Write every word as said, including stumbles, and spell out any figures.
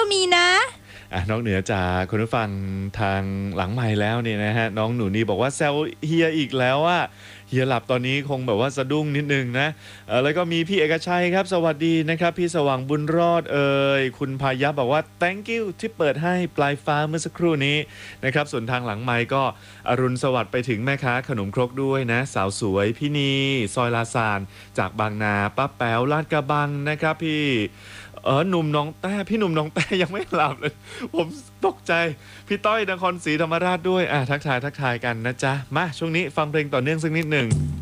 ก็มีนะอ่ะนอกเหนือจากคนผู้ฟังทางหลังไมค์แล้วเนี่ยนะฮะน้องหนูนี่บอกว่าแซวเฮียอีกแล้วว่าเฮียหลับตอนนี้คงแบบว่าสะดุ้งนิดนึงนะเออแล้วก็มีพี่เอกชัยครับสวัสดีนะครับพี่สว่างบุญรอดเอ่ยคุณพายับบอกว่า thank you ที่เปิดให้ปลายฟ้าเมื่อสักครู่นี้นะครับส่วนทางหลังไมค์ก็อรุณสวัสดิ์ไปถึงแม่ค้าขนมครกด้วยนะสาวสวยพี่นีซอยลาซานจากบางนาป้าแป๋วลาดกระบังนะครับพี่เออหนุ่มน้องแต้พี่หนุ่มน้องแต้ยังไม่หลับเลยผมตกใจพี่ต้อยนครศรีธรรมราชด้วยอ่ะทักทายทักทายกันนะจ๊ะมาช่วงนี้ฟังเพลงต่อเนื่องสักนิดหนึ่ง